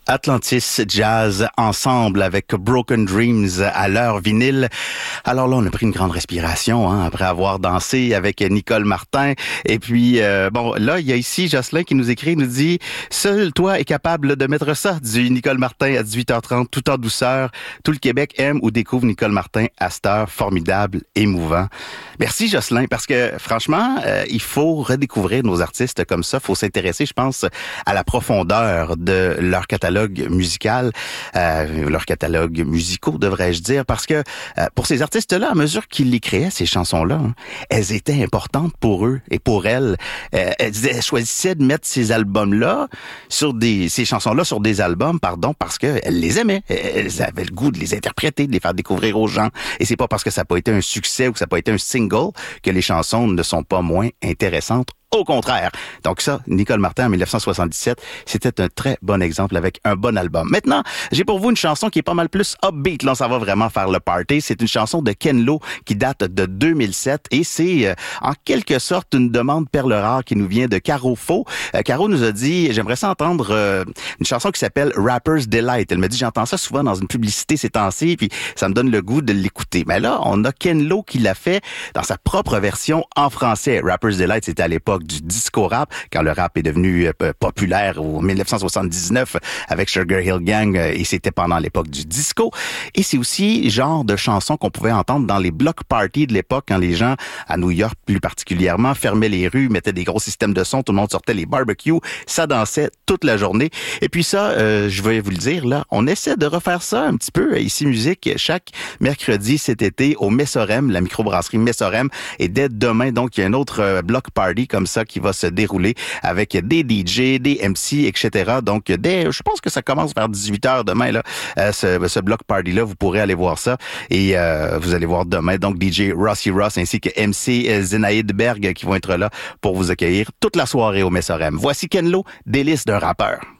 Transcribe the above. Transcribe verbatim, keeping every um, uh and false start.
Atlantis Jazz ensemble avec Broken Dreams à l'heure vinyle. Alors là, on a pris une grande respiration hein, après avoir dansé avec Nicole Martin. Et puis, euh, bon, là, il y a ici Jocelyn qui nous écrit, nous dit « Seul toi est capable de mettre ça, du Nicole Martin à dix-huit heures trente, tout en douceur. Tout le Québec aime ou découvre Nicole Martin à cette heure formidable, émouvant. » Merci Jocelyn, parce que franchement, euh, il faut redécouvrir nos artistes comme ça. Il faut s'intéresser, je pense, à la profondeur de leur catalogue musical, euh, leur catalogue musicaux, devrais-je dire, parce que euh, pour ces artistes-là, à mesure qu'ils les créaient, ces chansons-là, hein, elles étaient importantes pour eux et pour elles. Euh, elles, elles choisissaient de mettre ces albums-là sur des, ces chansons-là sur des albums, pardon, parce qu'elles les aimaient. Elles avaient le goût de les interpréter, de les faire découvrir aux gens. Et c'est pas parce que ça n'a pas été un succès ou que ça n'a pas été un single que les chansons ne sont pas moins intéressantes. Au contraire. Donc ça, Nicole Martin en dix-neuf cent soixante-dix-sept, c'était un très bon exemple avec un bon album. Maintenant, j'ai pour vous une chanson qui est pas mal plus upbeat. Là, ça va vraiment faire le party. C'est une chanson de Ken Lo qui date de deux mille sept et c'est euh, en quelque sorte une demande perle rare qui nous vient de Caro Faux. Euh, Caro nous a dit, j'aimerais ça entendre euh, une chanson qui s'appelle Rapper's Delight. Elle me dit, j'entends ça souvent dans une publicité ces temps-ci puis ça me donne le goût de l'écouter. Mais là, on a Ken Lo qui l'a fait dans sa propre version en français. Rapper's Delight, c'était à l'époque du disco rap, quand le rap est devenu euh, populaire au dix-neuf cent soixante-dix-neuf avec Sugar Hill Gang, euh, et c'était pendant l'époque du disco. Et c'est aussi le genre de chanson qu'on pouvait entendre dans les block parties de l'époque, quand les gens, à New York plus particulièrement, fermaient les rues, mettaient des gros systèmes de son, tout le monde sortait les barbecues, ça dansait toute la journée. Et puis ça, euh, je vais vous le dire, là, on essaie de refaire ça un petit peu, ici Musique, chaque mercredi cet été au Messorem, la microbrasserie Messorem, et dès demain, donc, il y a un autre euh, block party comme ça qui va se dérouler avec des D J, des M C, et cetera. Donc, dès, je pense que ça commence vers dix-huit heures demain, là, euh, ce, ce block party-là, vous pourrez aller voir ça. Et euh, vous allez voir demain, donc, D J Rossi Ross ainsi que M C Zenaïde Berg qui vont être là pour vous accueillir toute la soirée au Messorem. Voici Ken Lo, délice d'un rappeur.